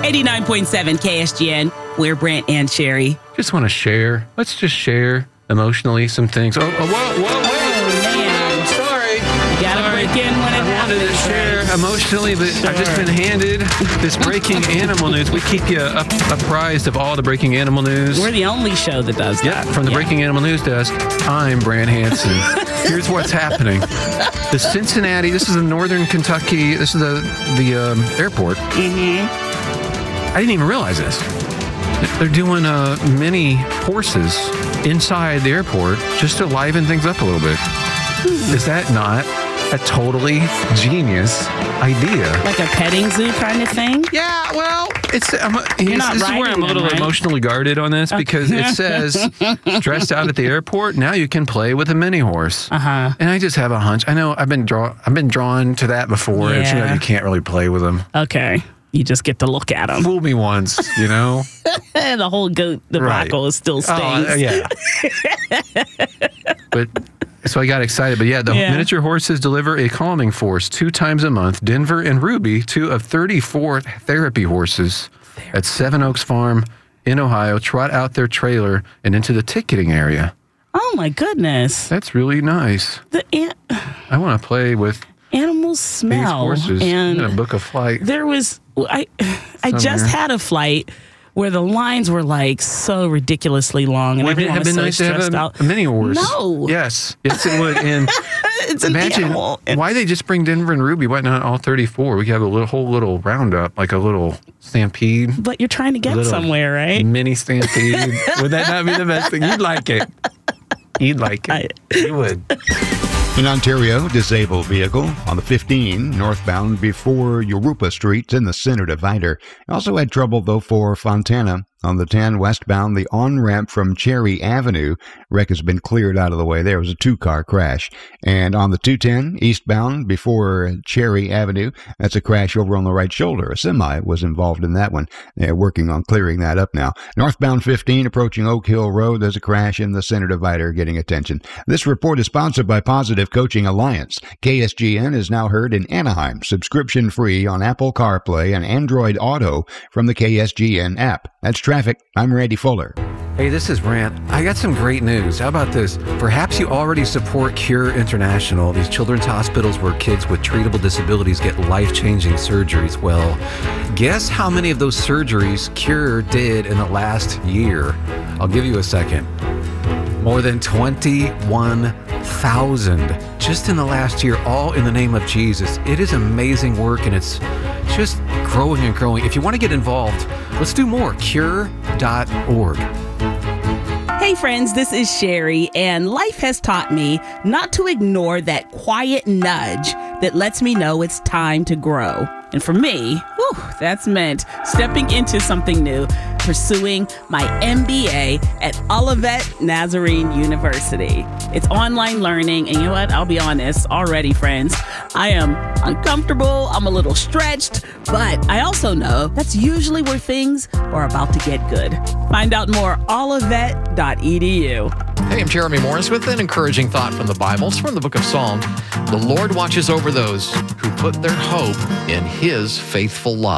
89.7 KSGN. We're Brent and Sherry. Just want to share. Let's just share emotionally some things. Whoa. Man. Sorry. You gotta break in when it I wanted to happens. share emotionally, but I've just been handed this breaking animal news. We keep you apprised of all the breaking animal news. We're the only show that does that. Yeah, from the Breaking Animal News Desk, I'm Brant Hansen. Here's what's happening. The Cincinnati, this is in northern Kentucky, this is the airport. Mm-hmm. I didn't even realize this. They're doing mini horses inside the airport just to liven things up a little bit. Is that not a totally genius idea? Like a petting zoo kind of thing? Yeah, well, this is not where I'm a little emotionally guarded on this because it says stressed out at the airport. Now you can play with a mini horse. Uh-huh. And I just have a hunch. I know I've been drawn to that before. Yeah. And you can't really play with them. Okay. You just get to look at them. Fool me once, you know. And the whole goat debacle is still stings. Yeah. But so I got excited. But yeah, the miniature horses deliver a calming force 2 times a month. Denver and Ruby, 2 of 34 therapy horses at Seven Oaks Farm in Ohio, trot out their trailer and into the ticketing area. Oh my goodness. That's really nice. I want to play with animals smell. These horses. And I'm gonna book a flight. There was, I just had a flight where the lines were like so ridiculously long, and Wouldn't it everyone have was been so nice to stressed have out. a mini horse? No. Yes, it would. And It's an imagine animal. why they just bring Denver and Ruby. Why not all 34? We could have a whole little roundup, like a little stampede. But you're trying to get somewhere, right? Mini stampede. Would that not be the best thing? You'd like it. You'd like it. You would. In Ontario, disabled vehicle on the 15 northbound before Europa Street in the center divider. Also had trouble, though, for Fontana. On the 10 westbound, the on-ramp from Cherry Avenue, wreck has been cleared out of the way. There was a 2-car crash. And on the 210 eastbound before Cherry Avenue, that's a crash over on the right shoulder. A semi was involved in that one. They're working on clearing that up now. Northbound 15 approaching Oak Hill Road, there's a crash in the center divider getting attention. This report is sponsored by Positive Coaching Alliance. KSGN is now heard in Anaheim, subscription free on Apple CarPlay and Android Auto from the KSGN app. That's traffic. I'm Randy Fuller. Hey, this is Rant. I got some great news. How about this? Perhaps you already support Cure International, these children's hospitals where kids with treatable disabilities get life-changing surgeries. Well, guess how many of those surgeries Cure did in the last year? I'll give you a second. More than 21,000 just in the last year, all in the name of Jesus. It is amazing work, and it's just growing and growing. If you want to get involved, let's do more. Cure.org. Hey friends, this is Sherry, and life has taught me not to ignore that quiet nudge that lets me know it's time to grow. And for me, that's meant stepping into something new, pursuing my MBA at Olivet Nazarene University. It's online learning, and you know what? I'll be honest, already, friends, I am uncomfortable, I'm a little stretched, but I also know that's usually where things are about to get good. Find out more, olivet.edu. Hey, I'm Jeremy Morris with an encouraging thought from the Bible. It's from the book of Psalms. The Lord watches over those who put their hope in His faithful love.